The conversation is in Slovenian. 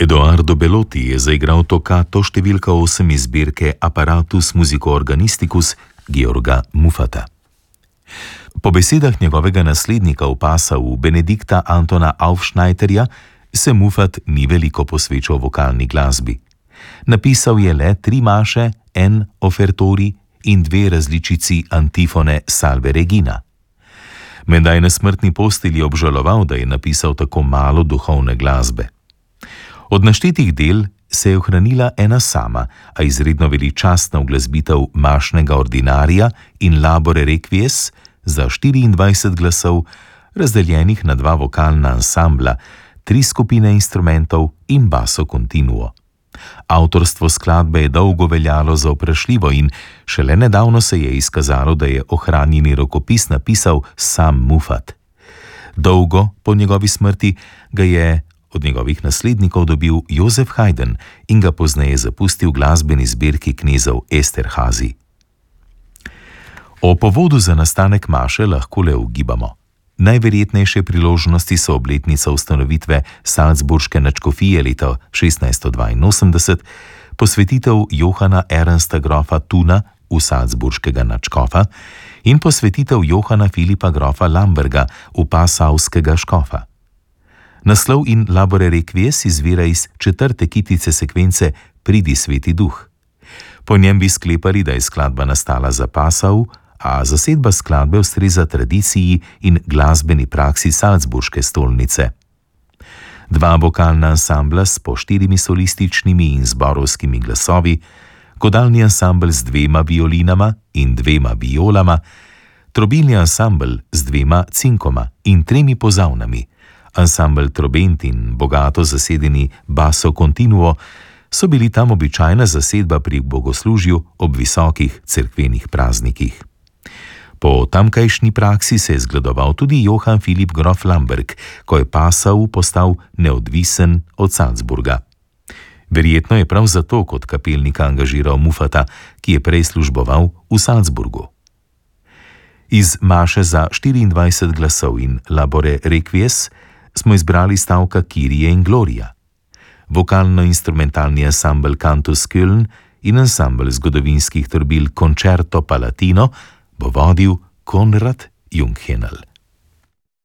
Edoardo Belotti je zaigral tokato številka 8 iz zbirke Apparatus Musico-Organisticus Georga Muffata. Po besedah njegovega naslednika v Passau, Benedikta Antona Aufschneiderja, se Muffat ni veliko posvečal vokalni glasbi. Napisal je le 3 maše, en ofertori in 2 različici antifone Salve Regina. Menda je na smrtni postelji obžaloval, da je napisal tako malo duhovne glasbe. Od naštetih del se je ohranila ena sama, a izredno veličastna uglasbitev mašnega ordinarija in Labore Requies za 24 glasov, razdeljenih na 2 vokalna ansambla, 3 skupine instrumentov in basso continuo. Avtorstvo skladbe je dolgo veljalo za vprašljivo in šele nedavno se je izkazalo, da je ohranjeni rokopis napisal sam Muffat. Dolgo po njegovi smrti ga je od njegovih naslednikov dobil Josef Haydn in ga pozneje zapustil v glasbeni zbirki knezov Esterhazy. O povodu za nastanek maše lahko le ugibamo. Najverjetnejše priložnosti so obletnica ustanovitve Salzburške nadškofije leta 1682, posvetitev Johana Ernsta grofa Thuna v salzburškega nadškofa in posvetitev Johana Filipa grofa Lamberga v passauskega škofa. Naslov in Labore Requies izvira iz 4. kitice sekvence Pridi sveti duh. Po njem bi sklepali, da je skladba nastala za Passau, a zasedba skladbe ustreza tradiciji in glasbeni praksi salzburške stolnice. 2 vokalna ansambla s po 4 solističnimi in zborovskimi glasovi, godalni ansambel z 2 violinama in 2 violama, trobilni ansambel z 2 cinkoma in 3 pozavnami, ansambel trobent in bogato zasedeni basso continuo so bili tam običajna zasedba pri bogoslužju ob visokih cerkvenih praznikih. Po tamkajšnji praksi se je zgledoval tudi Johann Filip grof Lamberg, ko je Passau postal neodvisen od Salzburga. Verjetno je prav zato kot kapelnika angažiral Muffata, ki je prej služboval v Salzburgu. Iz maše za 24 glasov in Labore Requies smo izbrali stavka Kyrie in Gloria. Vokalno-instrumentalni ansambel Cantus Köln in ansambel zgodovinskih trobil Concerto Palatino bo vodil Konrad Junghenel.